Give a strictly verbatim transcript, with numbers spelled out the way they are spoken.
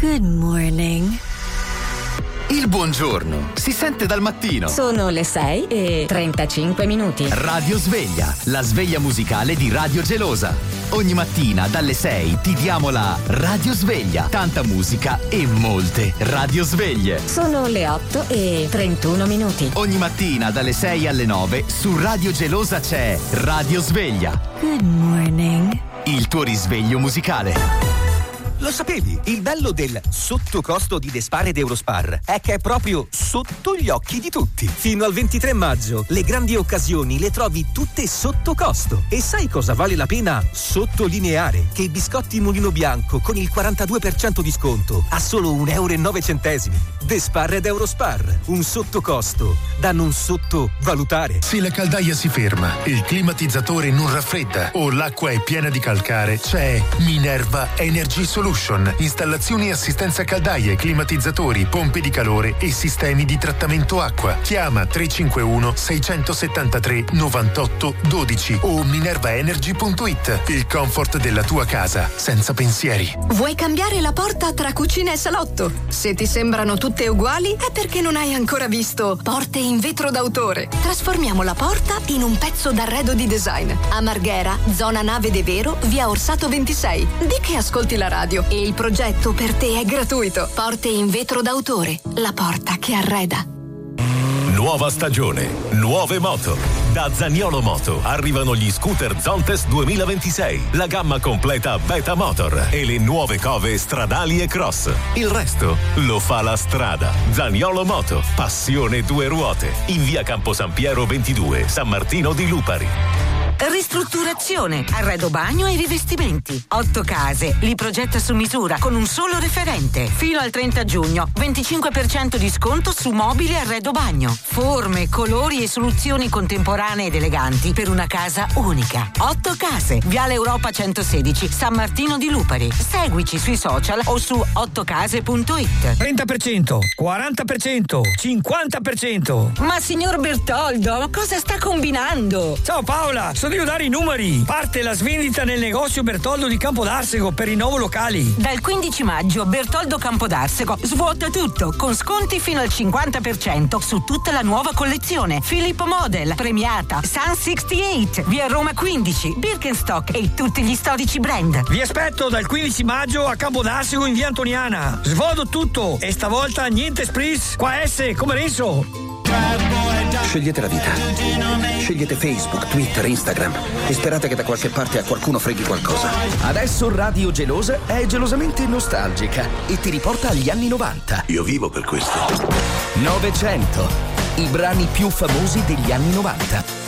Good morning. Il buongiorno si sente dal mattino. Sono le sei e trentacinque minuti. Radio Sveglia, la sveglia musicale di Radio Gelosa. Ogni mattina dalle sei ti diamo la Radio Sveglia. Tanta musica e molte radio sveglie. Sono le otto e trentuno minuti. Ogni mattina dalle sei alle nove su Radio Gelosa c'è Radio Sveglia. Good morning. Il tuo risveglio musicale. Lo sapevi? Il bello del sottocosto di Despar ed Eurospar è che è proprio sotto gli occhi di tutti. Fino al ventitré maggio le grandi occasioni le trovi tutte sotto costo. E sai cosa vale la pena sottolineare? Che i biscotti Mulino Bianco con il quarantadue per cento di sconto a solo un euro e nove centesimi. Despar ed Eurospar, un sottocosto da non sottovalutare. Se la caldaia si ferma, il climatizzatore non raffredda o l'acqua è piena di calcare, c'è Minerva Energy Solution. Installazioni e assistenza caldaie, climatizzatori, pompe di calore e sistemi di trattamento acqua. Chiama tre cinque uno sei sette tre nove otto uno due o minervaenergy punto it. Il comfort della tua casa, senza pensieri. Vuoi cambiare la porta tra cucina e salotto? Se ti sembrano tutte uguali è perché non hai ancora visto Porte in vetro d'autore. Trasformiamo la porta in un pezzo d'arredo di design. A Marghera, zona Nave de Vero, via Orsato ventisei. Di che ascolti la radio e il progetto per te è gratuito. Porte in vetro d'autore, la porta che arreda. Nuova stagione, nuove moto. Da Zaniolo Moto arrivano gli scooter Zontes duemilaventisei, la gamma completa Beta Motor e le nuove cove stradali e cross. Il resto lo fa la strada. Zaniolo Moto, passione due ruote. In via Campo San Piero ventidue, San Martino di Lupari. Ristrutturazione, arredo bagno e rivestimenti. Otto case, li progetta su misura con un solo referente. Fino al trenta giugno, venticinque per cento di sconto su mobili e arredo bagno. Forme, colori e soluzioni contemporanee ed eleganti per una casa unica. Otto case, Viale Europa centosedici, San Martino di Lupari. Seguici sui social o su ottocase punto it. trenta per cento, quaranta per cento, cinquanta per cento. Ma signor Bertoldo, cosa sta combinando? Ciao Paola, sono io dare i numeri. Parte la svendita nel negozio Bertoldo di Campodarsego per i nuovi locali. Dal quindici maggio Bertoldo Campodarsego svuota tutto con sconti fino al cinquanta per cento su tutta la nuova collezione Filippo Model, Premiata, Sun sessantotto, via Roma quindici, Birkenstock e tutti gli storici brand. Vi aspetto dal quindici maggio a Campodarsego in via Antoniana. Svodo tutto e stavolta niente spritz, qua S come Renzo. Scegliete la vita. Scegliete Facebook, Twitter, Instagram e sperate che da qualche parte a qualcuno freghi qualcosa. Adesso Radio Gelosa è gelosamente nostalgica e ti riporta agli anni novanta. Io vivo per questo. novecento. I brani più famosi degli anni novanta.